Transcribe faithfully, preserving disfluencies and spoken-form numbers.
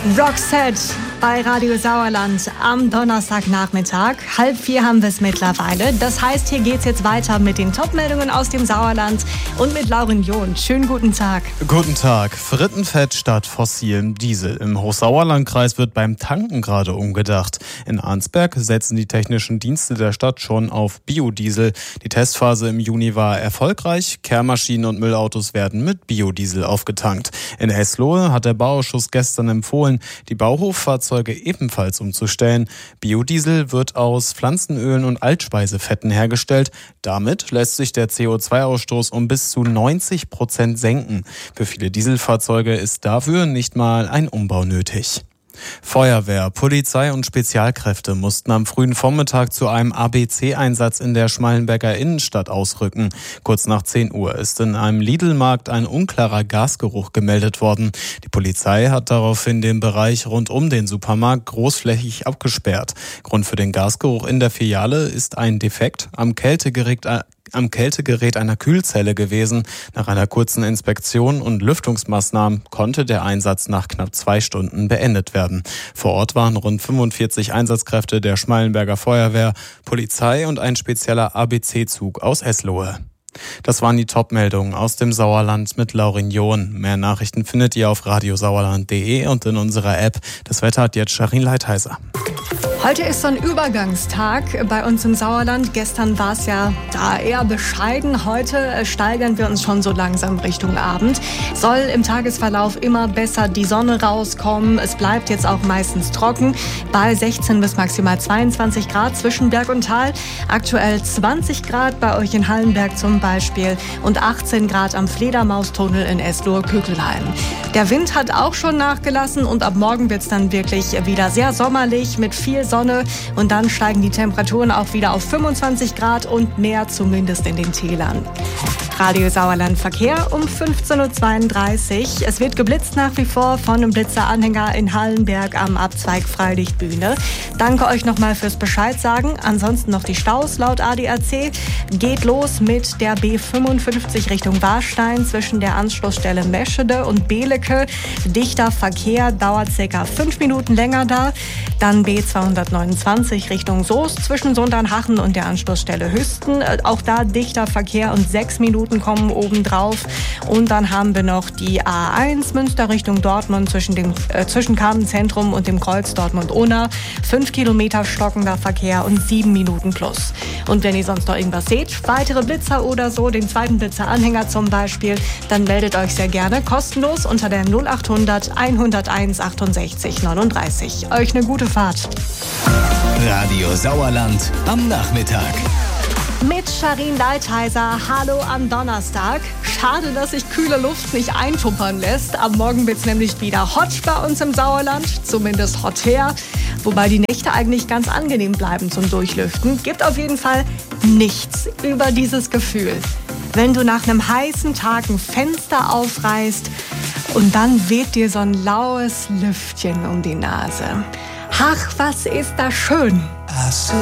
Roxette bei Radio Sauerland am Donnerstagnachmittag. Halb vier haben wir es mittlerweile. Das heißt, hier geht's jetzt weiter mit den Top-Meldungen aus dem Sauerland und mit Lauren John. Schönen guten Tag. Guten Tag. Frittenfett statt fossilem Diesel. Im Hochsauerlandkreis wird beim Tanken gerade umgedacht. In Arnsberg setzen die technischen Dienste der Stadt schon auf Biodiesel. Die Testphase im Juni war erfolgreich. Kehrmaschinen und Müllautos werden mit Biodiesel aufgetankt. In Eslohe hat der Bauausschuss gestern empfohlen, die Bauhoffahrzeuge ebenfalls umzustellen. Biodiesel wird aus Pflanzenölen und Altspeisefetten hergestellt. Damit lässt sich der C O zwei Ausstoß um bis zu neunzig Prozent senken. Für viele Dieselfahrzeuge ist dafür nicht mal ein Umbau nötig. Feuerwehr, Polizei und Spezialkräfte mussten am frühen Vormittag zu einem A B C-Einsatz in der Schmallenberger Innenstadt ausrücken. Kurz nach zehn Uhr ist in einem Lidl-Markt ein unklarer Gasgeruch gemeldet worden. Die Polizei hat daraufhin den Bereich rund um den Supermarkt großflächig abgesperrt. Grund für den Gasgeruch in der Filiale ist ein Defekt am Kältegerät am Kältegerät einer Kühlzelle gewesen. Nach einer kurzen Inspektion und Lüftungsmaßnahmen konnte der Einsatz nach knapp zwei Stunden beendet werden. Vor Ort waren rund fünfundvierzig Einsatzkräfte der Schmallenberger Feuerwehr, Polizei und ein spezieller A B C-Zug aus Eslohe. Das waren die Top-Meldungen aus dem Sauerland mit Lauren John. Mehr Nachrichten findet ihr auf radiosauerland punkt de und in unserer App. Das Wetter hat jetzt Sharin Leitheiser. Heute ist so ein Übergangstag bei uns im Sauerland. Gestern war es ja da eher bescheiden. Heute steigern wir uns schon so langsam Richtung Abend. Soll im Tagesverlauf immer besser die Sonne rauskommen. Es bleibt jetzt auch meistens trocken bei sechzehn bis maximal zweiundzwanzig Grad zwischen Berg und Tal. Aktuell zwanzig Grad bei euch in Hallenberg zum Beispiel und achtzehn Grad am Fledermaustunnel in Eslohe-Kökelheim. Der Wind hat auch schon nachgelassen und ab morgen wird es dann wirklich wieder sehr sommerlich mit viel Sonne und dann steigen die Temperaturen auch wieder auf fünfundzwanzig Grad und mehr, zumindest in den Tälern. Radio Sauerland Verkehr um fünfzehn Uhr zweiunddreißig. Es wird geblitzt nach wie vor von einem Blitzeranhänger in Hallenberg am Abzweig Freilichtbühne. Danke euch nochmal fürs Bescheid sagen. Ansonsten noch die Staus laut A D A C. Geht los mit der B fünfundfünfzig Richtung Warstein zwischen der Anschlussstelle Meschede und Behleke. Dichter Verkehr, dauert circa fünf Minuten länger da. Dann B zweihundertneunundzwanzig Richtung Soest zwischen Sundernhachen und der Anschlussstelle Hüsten. Auch da dichter Verkehr und sechs Minuten kommen obendrauf. Und dann haben wir noch die A eins Münster Richtung Dortmund zwischen dem äh, zwischen Kamenz-Zentrum und dem Kreuz Dortmund-Unna. Fünf Kilometer stockender Verkehr und sieben Minuten plus. Und wenn ihr sonst noch irgendwas seht, weitere Blitzer oder so, den zweiten Blitzeranhänger zum Beispiel, dann meldet euch sehr gerne kostenlos unter der null achthundert hunderteins achtundsechzig neununddreißig. Euch eine gute Fahrt. Radio Sauerland am Nachmittag. Mit Sharin Leitheiser, hallo am Donnerstag. Schade, dass sich kühle Luft nicht eintuppern lässt. Am Morgen wird es nämlich wieder hot bei uns im Sauerland, zumindest hot her. Wobei die Nächte eigentlich ganz angenehm bleiben zum Durchlüften. Gibt auf jeden Fall nichts über dieses Gefühl. Wenn du nach einem heißen Tag ein Fenster aufreißt und dann weht dir so ein laues Lüftchen um die Nase. Ach, was ist das schön. I sit